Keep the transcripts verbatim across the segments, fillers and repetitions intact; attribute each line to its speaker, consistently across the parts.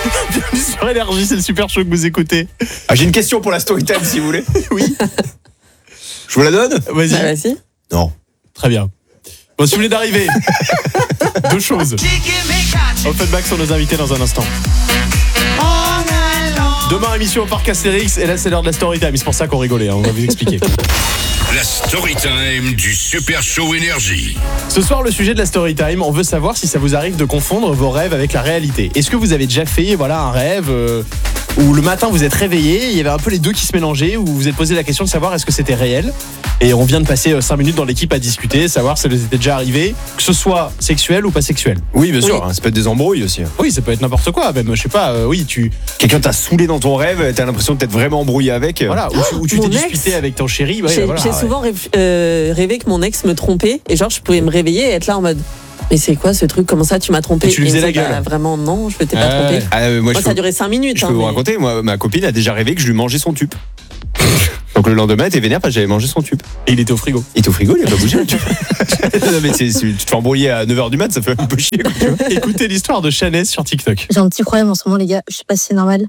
Speaker 1: Bienvenue sur Énergie, c'est le super show que vous écoutez.
Speaker 2: Ah, j'ai une question pour la story time si vous voulez.
Speaker 1: Oui.
Speaker 2: Je vous la donne ?
Speaker 1: Vas-y.
Speaker 3: Ah, vas-y.
Speaker 2: Non.
Speaker 1: Très bien. Bon, si vous voulez d'arriver, deux choses. Offenbach sont nos invités dans un instant. Demain, émission au parc Astérix, et là c'est l'heure de la story time. C'est pour ça qu'on rigolait, hein, on va vous expliquer.
Speaker 4: La story time du super show Énergie.
Speaker 1: Ce soir, le sujet de la story time, on veut savoir si ça vous arrive de confondre vos rêves avec la réalité. Est-ce que vous avez déjà fait voilà, un rêve euh, où le matin vous êtes réveillé, il y avait un peu les deux qui se mélangeaient, où vous vous êtes posé la question de savoir est-ce que c'était réel ? Et on vient de passer cinq minutes dans l'équipe à discuter, savoir si ça vous était déjà arrivé, que ce soit sexuel ou pas sexuel.
Speaker 2: Oui, bien sûr,
Speaker 3: Oui.
Speaker 2: hein, ça peut être des embrouilles aussi.
Speaker 1: Oui, ça peut être n'importe quoi, même, je sais pas, euh, oui, tu...
Speaker 2: Quelqu'un t'a saoulé dans ton rêve, t'as l'impression d'être vraiment embrouillé avec.
Speaker 1: Voilà, où tu, où tu
Speaker 3: Mon
Speaker 1: t'es
Speaker 3: ex,
Speaker 1: disputé avec ton chéri. Ouais,
Speaker 3: j'ai
Speaker 1: voilà,
Speaker 3: j'ai
Speaker 1: ouais.
Speaker 3: souvent rêv- euh, rêvé que mon ex me trompait et genre je pouvais me réveiller et être là en mode mais c'est quoi ce truc, comment ça tu m'as trompé?
Speaker 1: Et tu lui
Speaker 3: il me
Speaker 1: faisais la
Speaker 3: disait,
Speaker 1: gueule.
Speaker 3: bah, vraiment non, je ne t'ai
Speaker 1: Ah
Speaker 3: pas trompé.
Speaker 1: ouais.
Speaker 2: Ah, euh, moi,
Speaker 3: Moi,
Speaker 2: je
Speaker 3: ça a
Speaker 2: peux,
Speaker 3: duré cinq minutes.
Speaker 2: je
Speaker 3: hein,
Speaker 2: peux vous
Speaker 3: mais-
Speaker 2: raconter, moi, ma copine a déjà rêvé que je lui mangeais son tube. Donc le lendemain, elle était vénère parce que j'avais mangé son tube.
Speaker 1: Et il était au frigo.
Speaker 2: Il était au frigo, il a pas bougé le tube. Non, mais c'est- c'est- tu te fais embrouiller à neuf heures du mat, ça fait un peu chier. Quoi, tu vois.
Speaker 1: Écoutez l'histoire de Chanez sur TikTok.
Speaker 5: J'ai un petit problème en ce moment, les gars. Je sais pas si c'est normal.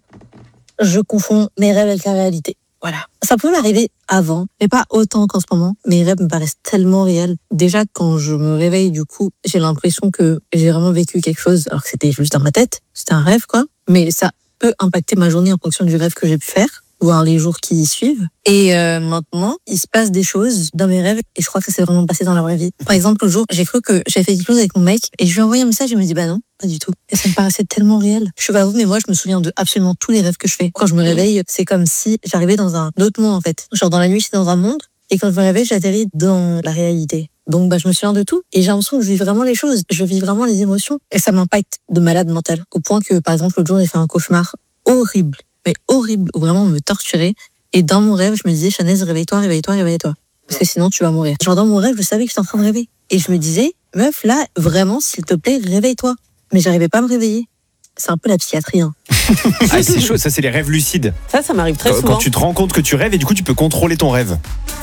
Speaker 5: Je confonds mes rêves avec la réalité. Voilà. Ça peut m'arriver avant, mais pas autant qu'en ce moment. Mes rêves me paraissent tellement réels. Déjà, quand je me réveille, du coup, j'ai l'impression que j'ai vraiment vécu quelque chose, alors que c'était juste dans ma tête. C'était un rêve, quoi. Mais ça peut impacter ma journée en fonction du rêve que j'ai pu faire, voire les jours qui y suivent. Et euh, maintenant, il se passe des choses dans mes rêves et je crois que ça s'est vraiment passé dans la vraie vie. Par exemple, le jour, j'ai cru que j'avais fait quelque chose avec mon mec et je lui ai envoyé un message et il me dit bah non, pas du tout. Et ça me paraissait tellement réel. Je suis pas vous, mais moi, je me souviens de absolument tous les rêves que je fais. Quand je me réveille, c'est comme si j'arrivais dans un autre monde en fait. Genre dans la nuit, j'étais dans un monde et quand je me réveille, j'atterris dans la réalité. Donc bah, je me souviens de tout et j'ai l'impression que je vis vraiment les choses. Je vis vraiment les émotions et ça m'impacte de malade mental. Au point que, par exemple, l'autre jour, j'ai fait un cauchemar horrible, mais horrible, où vraiment on me torturait. Et dans mon rêve, je me disais, Chanez, réveille-toi, réveille-toi, réveille-toi. Parce que sinon, tu vas mourir. Genre, dans mon rêve, je savais que j'étais en train de rêver. Et je me disais, meuf, là, vraiment, s'il te plaît, réveille-toi. Mais j'arrivais pas à me réveiller. C'est un peu la psychiatrie, hein.
Speaker 2: Ah, c'est chaud, ça c'est les rêves lucides.
Speaker 3: Ça, ça m'arrive très
Speaker 2: Quand,
Speaker 3: souvent.
Speaker 2: quand tu te rends compte que tu rêves et du coup tu peux contrôler ton rêve.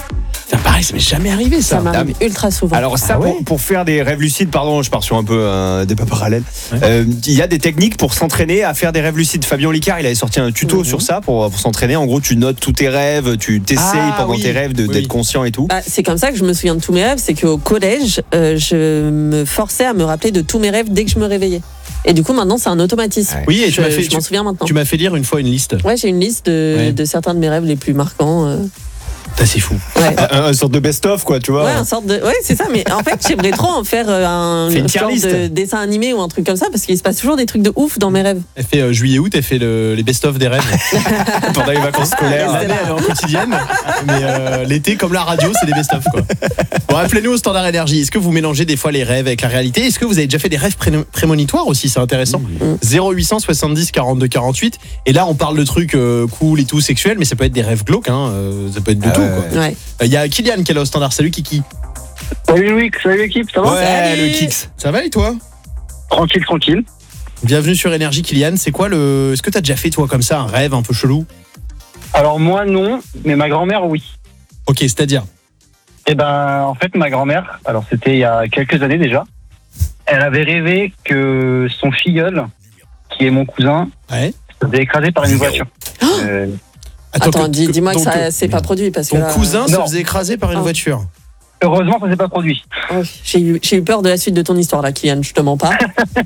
Speaker 1: Ça me paraît, ça m'est jamais arrivé ça.
Speaker 3: Ça m'arrive ultra souvent.
Speaker 2: Alors ça,
Speaker 1: Ah ouais.
Speaker 2: pour, pour faire des rêves lucides, pardon, je pars sur un peu un débat parallèle.
Speaker 1: Ouais.
Speaker 2: Euh, Il y a des techniques pour s'entraîner à faire des rêves lucides. Fabien Licard, il avait sorti un tuto
Speaker 3: Mhm.
Speaker 2: sur ça pour, pour s'entraîner. En gros, tu notes tous tes rêves, tu t'essayes
Speaker 1: Ah,
Speaker 2: pendant
Speaker 1: oui.
Speaker 2: tes rêves de-
Speaker 1: Oui,
Speaker 2: d'être
Speaker 1: oui.
Speaker 2: conscient et tout.
Speaker 3: Bah, c'est comme ça que je me souviens de tous mes rêves, c'est qu'au collège, euh, je me forçais à me rappeler de tous mes rêves dès que je me réveillais. Et du coup, maintenant, c'est un automatisme.
Speaker 2: Ouais.
Speaker 1: Oui, et
Speaker 3: je,
Speaker 1: tu m'as fait,
Speaker 3: je m'en
Speaker 1: tu,
Speaker 3: souviens maintenant.
Speaker 1: tu m'as fait lire une fois une liste.
Speaker 3: Ouais, j'ai une liste de,
Speaker 1: Ouais.
Speaker 3: de certains de mes rêves les plus marquants. euh.
Speaker 1: Ça, c'est fou.
Speaker 3: Ouais.
Speaker 2: Un, un sorte de best-of, quoi, tu vois.
Speaker 3: Ouais, un sorte de. Ouais, c'est ça. Mais en fait, j'aimerais trop en faire euh, un
Speaker 2: Fais une tier
Speaker 3: genre
Speaker 2: list.
Speaker 3: de dessin animé ou un truc comme ça parce qu'il se passe toujours des trucs de ouf dans mes rêves.
Speaker 1: Elle fait euh, juillet-août, elle fait le- les best-of des rêves.
Speaker 2: Pendant les vacances scolaires.
Speaker 1: L'année, elle est en quotidienne, mais euh, l'été, comme la radio, c'est des best-of quoi. Bon, appelez-nous au standard énergie. Est-ce que vous mélangez des fois les rêves avec la réalité ? Est-ce que vous avez déjà fait des rêves pré- prémonitoires aussi ? C'est intéressant. zéro huit cent soixante-dix quarante-deux quarante-huit. Et là, on parle de trucs euh, cool et tout, sexuels, mais ça peut être des rêves glauques. Hein. euh, ça peut être de
Speaker 2: Ah
Speaker 1: tout.
Speaker 2: ouais,
Speaker 1: quoi.
Speaker 3: Ouais.
Speaker 1: Il y a Kylian qui est là au standard. Salut Kiki.
Speaker 6: Salut Louis, salut l'équipe, ça va?
Speaker 2: Ouais,
Speaker 3: Salut.
Speaker 2: le Kix.
Speaker 1: Ça va et toi ?
Speaker 6: Tranquille, tranquille.
Speaker 1: Bienvenue sur Énergie, Kylian. C'est quoi le. Est-ce que t'as déjà fait toi comme ça un rêve un peu chelou ?
Speaker 6: Alors moi non, mais ma grand-mère oui.
Speaker 1: Ok, c'est-à-dire.
Speaker 6: Et ben en fait ma grand-mère, alors c'était il y a quelques années déjà, elle avait rêvé que son filleul, qui est mon cousin,
Speaker 1: Ouais.
Speaker 6: se faisait écraser par une voiture. Euh,
Speaker 3: Attends,
Speaker 1: que-
Speaker 3: dis,
Speaker 1: que-
Speaker 3: dis-moi que
Speaker 1: donc,
Speaker 3: ça
Speaker 1: euh,
Speaker 3: s'est pas produit parce que
Speaker 1: Ton
Speaker 3: là,
Speaker 1: cousin se
Speaker 6: Non.
Speaker 1: faisait écraser par une
Speaker 3: Ah.
Speaker 1: voiture.
Speaker 6: heureusement ça s'est pas produit.
Speaker 3: Oh, j'ai eu, j'ai eu peur de la suite de ton histoire là, Kylian. Je te mens pas.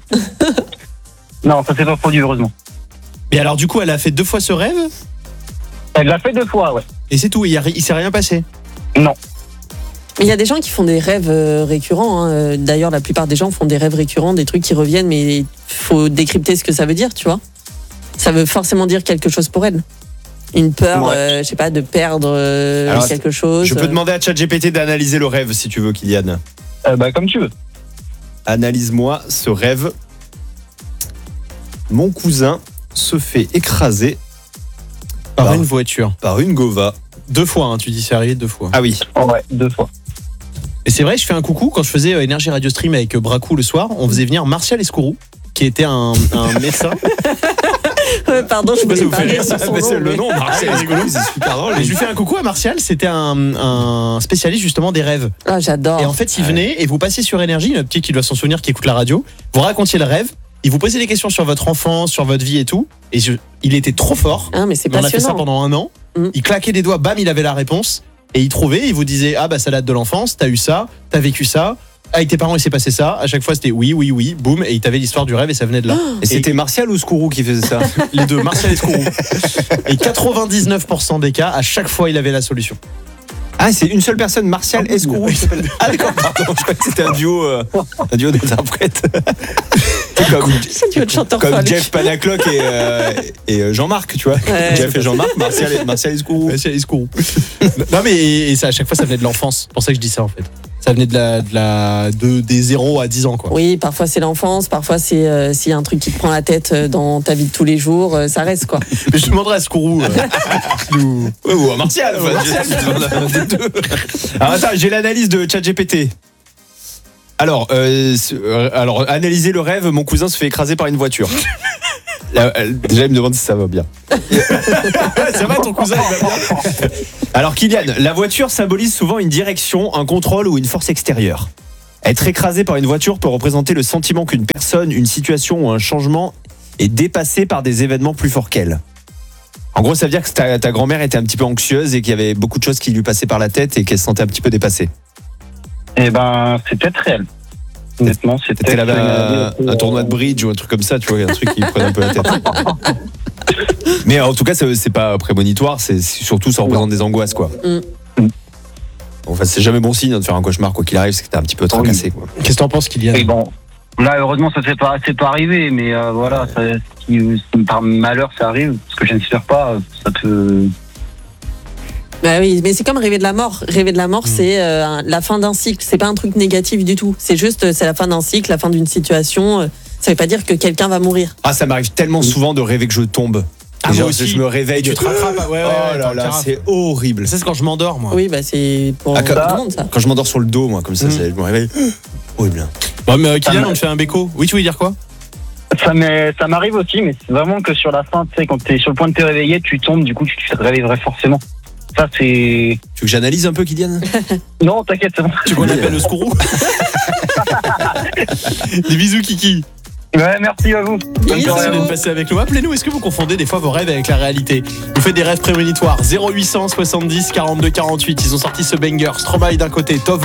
Speaker 6: Non, ça s'est pas produit heureusement.
Speaker 1: Mais alors du coup, elle a fait deux fois ce rêve
Speaker 6: Elle l'a fait deux fois, ouais.
Speaker 1: et c'est tout. Il, y a ri- il s'est rien passé.
Speaker 6: Non.
Speaker 3: Mais il y a des gens qui font des rêves euh, récurrents. hein. D'ailleurs, la plupart des gens font des rêves récurrents, des trucs qui reviennent, mais il faut décrypter ce que ça veut dire, tu vois. Ça veut forcément dire quelque chose pour elle. Une peur,
Speaker 6: Ouais.
Speaker 3: euh, je sais pas, de perdre euh,
Speaker 2: Alors,
Speaker 3: quelque chose.
Speaker 2: Je peux demander à ChatGPT d'analyser le rêve si tu veux, Kylian.
Speaker 6: Euh, bah comme tu veux.
Speaker 2: Analyse-moi ce rêve. Mon cousin se fait écraser
Speaker 1: Par
Speaker 2: Bah.
Speaker 1: une voiture.
Speaker 2: par une gova.
Speaker 1: Deux fois, hein, tu dis c'est arrivé deux fois.
Speaker 2: Ah oui.
Speaker 6: Oh, ouais, deux fois.
Speaker 1: Et c'est vrai, je fais un coucou quand je faisais euh, Énergie Radio Stream avec euh, Bracou le soir. On faisait venir Martial Escourou, qui était un, un médecin.
Speaker 3: Ouais, pardon, je
Speaker 1: sais pas si
Speaker 3: voulais
Speaker 1: vous
Speaker 3: pas
Speaker 1: faites
Speaker 3: rire
Speaker 1: rire,
Speaker 3: sur son
Speaker 2: Mais c'est
Speaker 3: nom,
Speaker 2: le
Speaker 3: mais-
Speaker 2: nom, Marcel Escoulou, c'est super drôle.
Speaker 1: Et je lui fais un coucou à Martial. C'était un, un spécialiste justement des rêves.
Speaker 3: Ah, j'adore.
Speaker 1: Et en fait, il
Speaker 2: Ouais.
Speaker 1: venait et vous passiez sur Énergie, une petite qui doit s'en souvenir, qui écoute la radio. Vous racontiez le rêve Il vous posait des questions sur votre enfance, sur votre vie et tout. Et je- il était trop fort.
Speaker 3: Ah, mais c'est
Speaker 1: On a fait ça
Speaker 3: passionnant.
Speaker 1: pendant un an.
Speaker 3: Mm.
Speaker 1: Il claquait des doigts, bam, il avait la réponse. Et il trouvait, il vous disait, ah bah ça date de l'enfance, t'as eu ça, t'as vécu ça. Avec tes parents, il s'est passé ça. À chaque fois, c'était oui, oui, oui, boum. Et il t'avait l'histoire du rêve et ça venait de là.
Speaker 2: Et c'était Martial ou Skourou qui faisait ça?
Speaker 1: Les deux, Martial et Skourou. Et quatre-vingt-dix-neuf pour cent des cas, à chaque fois, il avait la solution.
Speaker 2: Ah, c'est une seule personne, Martial et Skourou. qui s'appelle- Ah d'accord, pardon, je croyais que c'était un duo, euh, un duo d'interprètes. C'est comme,
Speaker 3: C'est du chanteur
Speaker 2: comme
Speaker 3: folk.
Speaker 2: Jeff Panaclock et, euh, et euh, Jean-Marc, tu vois.
Speaker 3: Ouais.
Speaker 2: Jeff et Jean-Marc, Martial et, Martial et Skourou.
Speaker 1: Martial et Skourou. Non, mais et, et ça, à chaque fois, ça venait de l'enfance. C'est pour ça que je dis ça, en fait. Ça venait de la, de la, de, des zéro à dix ans, quoi.
Speaker 3: Oui, parfois c'est l'enfance, parfois c'est euh, s'il y a un truc qui te prend la tête euh, dans ta vie de tous les jours, euh, ça reste quoi.
Speaker 1: Mais je demanderais à Skourou. euh, nous-
Speaker 2: Ouais, ou à Martial. enfin, je- des deux. Alors attends, j'ai l'analyse de ChatGPT. Alors, euh, c'est- euh, alors, analyser le rêve, mon cousin se fait écraser par une voiture. Là, euh, déjà, il me demande si ça va bien.
Speaker 1: Ça va, ton cousin, il va bien.
Speaker 2: Alors, Kylian, la voiture symbolise souvent une direction, un contrôle ou une force extérieure. Être écrasé par une voiture peut représenter le sentiment qu'une personne, une situation ou un changement est dépassé par des événements plus forts qu'elle. En gros, ça veut dire que ta, ta grand-mère était un petit peu anxieuse et qu'il y avait beaucoup de choses qui lui passaient par la tête et qu'elle se sentait un petit peu dépassée.
Speaker 6: Eh ben, c'est peut-être réel. Honnêtement, c'est
Speaker 2: Peut-être qu'elle
Speaker 6: peut-être
Speaker 2: avait un, un tournoi de bridge ou un truc comme ça, tu vois, un truc qui prenait un peu la tête. Mais en tout cas, c'est c'est pas prémonitoire, c'est c'est surtout ça représente des angoisses, quoi.
Speaker 3: Mm.
Speaker 2: Enfin, c'est jamais bon signe de faire un cauchemar, quoi qu'il arrive, c'est que t'es un petit peu tracassé, quoi.
Speaker 1: Qu'est-ce que t'en penses, Kylian?
Speaker 6: Et bon, là, heureusement, ça s'est pas, c'est pas arrivé, mais euh, voilà, ça, si, si par malheur ça arrive, parce que je n'espère pas, ça peut.
Speaker 3: Bah oui, mais c'est comme rêver de la mort. Rêver de la
Speaker 2: Mm.
Speaker 3: mort, c'est euh, un- la fin d'un cycle. C'est pas un truc négatif du tout. C'est juste, euh, c'est la fin d'un cycle, la fin d'une situation. euh, Ça veut pas dire que quelqu'un va mourir.
Speaker 2: Ah, ça m'arrive tellement souvent de rêver que je tombe.
Speaker 1: Ah,
Speaker 2: Et
Speaker 1: moi
Speaker 2: genre,
Speaker 1: aussi.
Speaker 2: je me réveille,
Speaker 1: Tu
Speaker 2: de-
Speaker 1: te rattrapes, ouais, ouais,
Speaker 2: oh
Speaker 1: ouais,
Speaker 2: là
Speaker 1: t'en
Speaker 2: là,
Speaker 1: carafes.
Speaker 2: c'est horrible.
Speaker 1: Ça, c'est quand je m'endors, moi.
Speaker 3: Oui, bah c'est pour
Speaker 2: Ah,
Speaker 3: tout
Speaker 2: comme-
Speaker 3: le monde ça.
Speaker 2: Quand je m'endors sur le dos, moi, comme ça,
Speaker 1: Mm.
Speaker 2: c'est- je me réveille. Horrible.
Speaker 1: Bon, mais euh, Kylian,
Speaker 6: Ah,
Speaker 1: on te fait un béco. Oui, tu voulais dire quoi?
Speaker 6: Ça m'est- ça m'arrive aussi, mais c'est vraiment que sur la fin, tu sais, quand t'es sur le point de te réveiller, tu tombes, du coup, tu te réveillerais forcément. Ça, c'est.
Speaker 2: Tu veux que j'analyse un peu, Kylian?
Speaker 6: Non, t'inquiète, c'est bon.
Speaker 1: Tu vois l'appel de Skourou? Des bisous, Kiki.
Speaker 6: Ouais, merci à vous. Bonne
Speaker 3: Bisous.
Speaker 6: soirée à
Speaker 1: Merci
Speaker 6: vous.
Speaker 1: d'être passé avec nous. Appelez-nous, est-ce que vous confondez des fois vos rêves avec la réalité? Vous faites des rêves prémonitoires. zéro huit cent soixante-dix quarante-deux quarante-huit. Ils ont sorti ce banger. Stromae d'un côté, Tov